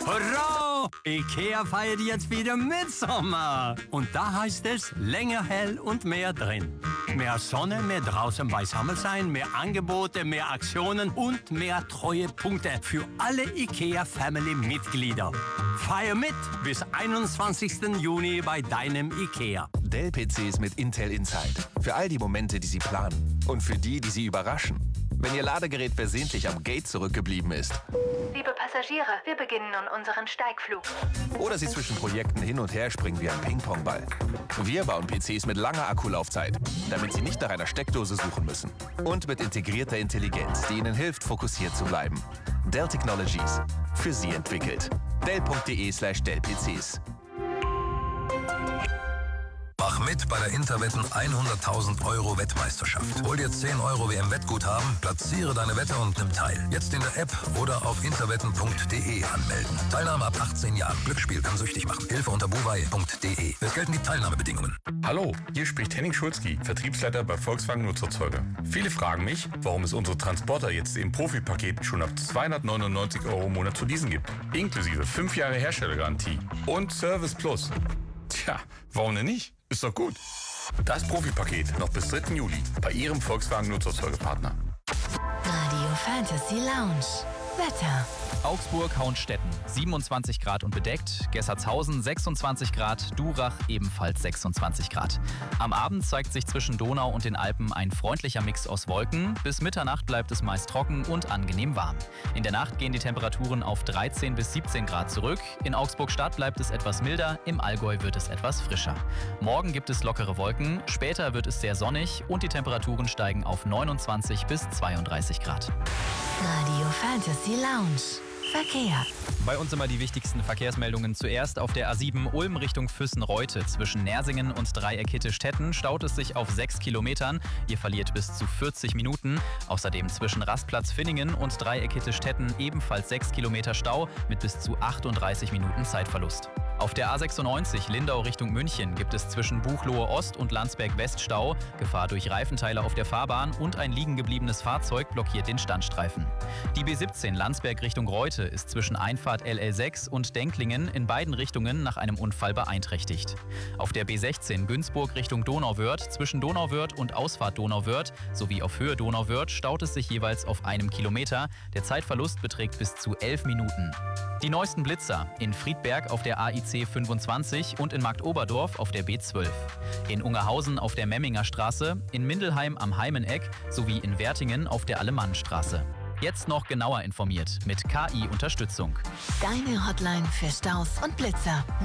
Hurra! IKEA feiert jetzt wieder Mitsommer. Und da heißt es länger hell und mehr drin. Mehr Sonne, mehr draußen beisammen sein, mehr Angebote, mehr Aktionen und mehr Treuepunkte für alle IKEA-Family-Mitglieder. Feier mit bis 21. Juni bei deinem IKEA. Dell-PCs mit Intel Inside. Für all die Momente, die Sie planen. Und für die Sie überraschen. Wenn Ihr Ladegerät versehentlich am Gate zurückgeblieben ist. Liebe Passagiere, wir beginnen nun unseren Steigflug. Oder Sie zwischen Projekten hin und her springen wie ein Ping-Pong-Ball. Wir bauen PCs mit langer Akkulaufzeit, damit Sie nicht nach einer Steckdose suchen müssen. Und mit integrierter Intelligenz, die Ihnen hilft, fokussiert zu bleiben. Dell Technologies. Für Sie entwickelt. Dell.de/Dell-PCs. Mach mit bei der Interwetten 100.000 € Wettmeisterschaft. Hol dir 10 € WM-Wettguthaben, platziere deine Wette und nimm teil. Jetzt in der App oder auf interwetten.de anmelden. Teilnahme ab 18 Jahren. Glücksspiel kann süchtig machen. Hilfe unter buwei.de. Es gelten die Teilnahmebedingungen. Hallo, hier spricht Henning Schulzki, Vertriebsleiter bei Volkswagen Nutzerzeuger. Viele fragen mich, warum es unsere Transporter jetzt im Profipaket schon ab 299 € im Monat zu leasen gibt. Inklusive 5 Jahre Herstellergarantie und Service Plus. Tja, warum denn nicht? Ist doch gut. Das Profipaket noch bis 3. Juli bei Ihrem Volkswagen Nutzerzeugerpartner. Radio Fantasy Lounge. Wetter. Augsburg, Hauenstetten 27 Grad und bedeckt, Gessertshausen 26 Grad, Durach ebenfalls 26 Grad. Am Abend zeigt sich zwischen Donau und den Alpen ein freundlicher Mix aus Wolken. Bis Mitternacht bleibt es meist trocken und angenehm warm. In der Nacht gehen die Temperaturen auf 13 bis 17 Grad zurück. In Augsburg-Stadt bleibt es etwas milder, im Allgäu wird es etwas frischer. Morgen gibt es lockere Wolken, später wird es sehr sonnig und die Temperaturen steigen auf 29 bis 32 Grad. Radio Fantasy Lounge. Verkehr. Bei uns immer die wichtigsten Verkehrsmeldungen. Zuerst auf der A7 Ulm Richtung Füssen-Reute. Zwischen Nersingen und Dreieck-Hitte-Stetten staut es sich auf 6 Kilometern. Ihr verliert bis zu 40 Minuten. Außerdem zwischen Rastplatz Finningen und Dreieck-Hitte-Stetten ebenfalls 6 Kilometer Stau mit bis zu 38 Minuten Zeitverlust. Auf der A96 Lindau Richtung München gibt es zwischen Buchloe Ost und Landsberg West Stau. Gefahr durch Reifenteile auf der Fahrbahn und ein liegen gebliebenes Fahrzeug blockiert den Standstreifen. Die B17 Landsberg Richtung Reute ist zwischen Einfahrt LL6 und Denklingen in beiden Richtungen nach einem Unfall beeinträchtigt. Auf der B16 Günzburg Richtung Donauwörth zwischen Donauwörth und Ausfahrt Donauwörth sowie auf Höhe Donauwörth staut es sich jeweils auf 1 Kilometer. Der Zeitverlust beträgt bis zu 11 Minuten. Die neuesten Blitzer in Friedberg auf der AIC 25 und in Marktoberdorf auf der B12. In Ungerhausen auf der Memminger Straße, in Mindelheim am Heimeneck sowie in Wertingen auf der Alemannenstraße. Jetzt noch genauer informiert mit KI-Unterstützung. Deine Hotline für Staus und Blitzer.